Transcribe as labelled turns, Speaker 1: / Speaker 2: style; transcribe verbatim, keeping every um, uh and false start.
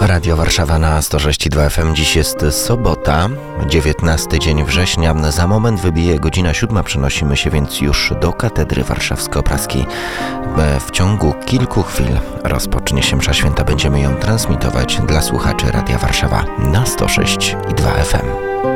Speaker 1: Radio Warszawa na sto sześć i dwa F M. Dziś jest sobota, dziewiętnasty dzień września. Za moment wybije godzina siódma. Przenosimy się więc już do Katedry Warszawsko-Praskiej. W ciągu kilku chwil rozpocznie się msza święta. Będziemy ją transmitować dla słuchaczy Radia Warszawa na sto sześć i dwa F M.